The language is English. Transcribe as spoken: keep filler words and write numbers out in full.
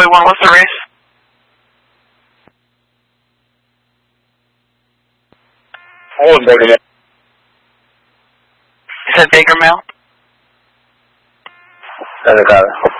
one, what's the race? I was Baker Mail. You said Baker Mail? That's a car.